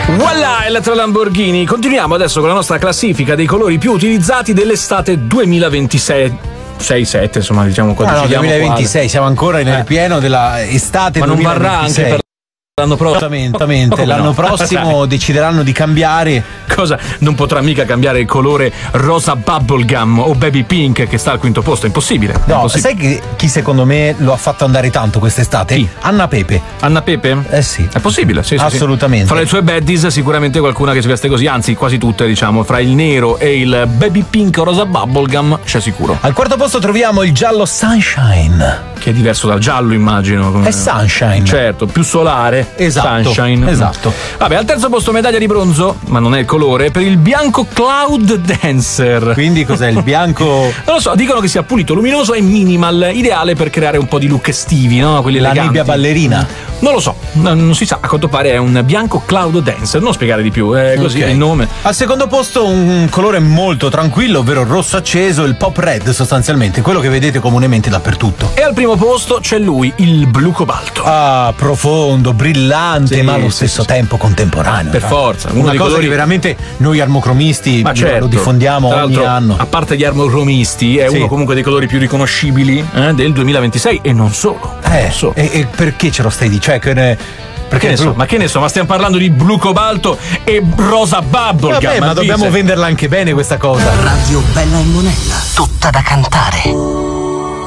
Voilà, Elettra Lamborghini. Continuiamo adesso con la nostra classifica dei colori più utilizzati dell'estate 2026. 6-7, insomma, diciamo qua. No, 2026, siamo ancora nel pieno della estate. Ma 2026. non varrà anche per l'anno prossimo? Esattamente, l'anno prossimo decideranno di cambiare. Cosa? Non potrà mica cambiare il colore rosa bubblegum o baby pink che sta al quinto posto, è impossibile. No, impossibile. sai chi secondo me lo ha fatto andare tanto quest'estate? Chi? Anna Pepe. Anna Pepe? Eh sì. È possibile, sì, assolutamente. Sì. Fra le sue baddies sicuramente qualcuna che si veste così, anzi quasi tutte, diciamo, fra il nero e il baby pink o rosa bubblegum c'è sicuro. Al quarto posto troviamo il giallo Sunshine. Che è diverso dal giallo, immagino. È Sunshine. Certo, più solare. Esatto. Sunshine. Esatto. Vabbè, al terzo posto medaglia di bronzo, ma non è il colore, per il bianco Cloud Dancer. Quindi cos'è il bianco? Non lo so, dicono che sia pulito, luminoso e minimal, ideale per creare un po' di look estivi, no? Quelli La eleganti. nebbia ballerina. Non lo so, non si sa, a quanto pare è un bianco Cloud Dancer, non spiegare di più, è così il nome. Al secondo posto un colore molto tranquillo, ovvero rosso acceso, il pop red sostanzialmente, quello che vedete comunemente dappertutto. E al primo posto c'è lui, il blu cobalto. Ah, profondo, brillante, sì, ma allo stesso tempo contemporaneo. Per forza. Una cosa colori che veramente noi armocromisti certo, lo diffondiamo ogni anno. A parte gli armocromisti, è uno comunque dei colori più riconoscibili del 2026 e non solo. E perché ce lo stai dicendo? Perché ne so? Ma che ne so? Ma stiamo parlando di blu cobalto e rosa bubblegum. Vabbè, ma dobbiamo venderla anche bene questa cosa. Radio Bella e Monella, tutta da cantare.